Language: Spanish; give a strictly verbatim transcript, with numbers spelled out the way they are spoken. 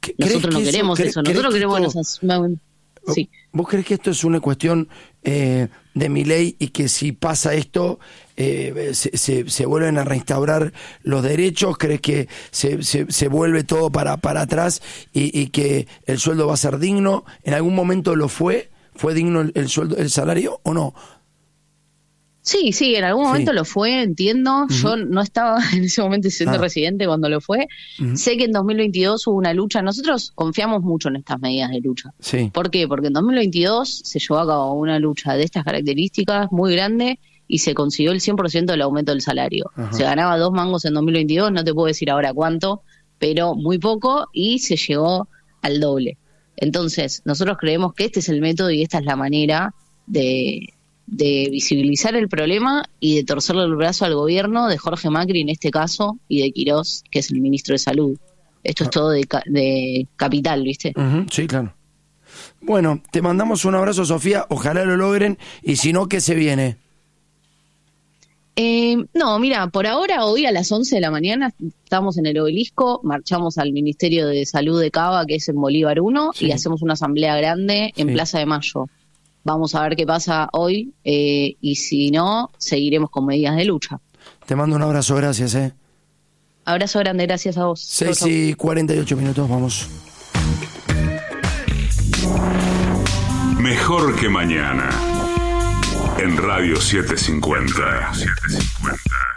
Nosotros no queremos eso, eso, nosotros queremos esto, los... Sí. ¿Vos crees que esto es una cuestión eh, de Milei y que si pasa esto eh, se, se, se vuelven a reinstaurar los derechos? ¿Crees que se, se, se vuelve todo para, para atrás y, y que el sueldo va a ser digno? ¿En algún momento lo fue? ¿Fue digno el, el sueldo, el salario o no? Sí, sí, en algún momento sí. Lo fue, entiendo. Uh-huh. Yo no estaba en ese momento siendo ah. residente cuando lo fue. Uh-huh. Sé que en dos mil veintidós hubo una lucha. Nosotros confiamos mucho en estas medidas de lucha. Sí. ¿Por qué? Porque en dos mil veintidós se llevó a cabo una lucha de estas características muy grande y se consiguió el cien por ciento del aumento del salario. Uh-huh. Se ganaba dos mangos en dos mil veintidós, no te puedo decir ahora cuánto, pero muy poco, y se llegó al doble. Entonces, nosotros creemos que este es el método y esta es la manera de... de visibilizar el problema y de torcerle el brazo al gobierno de Jorge Macri en este caso y de Quirós, que es el ministro de Salud. Esto es todo de, de capital, ¿viste? Uh-huh, sí, claro. Bueno, te mandamos un abrazo, Sofía, ojalá lo logren, y si no, ¿qué se viene? Eh, no, mira, por ahora, hoy a las once de la mañana estamos en el Obelisco, marchamos al Ministerio de Salud de Cava, que es en Bolívar uno, sí. y hacemos una asamblea grande en sí. Plaza de Mayo. Vamos a ver qué pasa hoy eh, y si no, seguiremos con medidas de lucha. Te mando un abrazo, gracias. eh. Abrazo grande, gracias a vos. seis y cuarenta y ocho minutos, vamos. Mejor que mañana. En Radio setecientos cincuenta.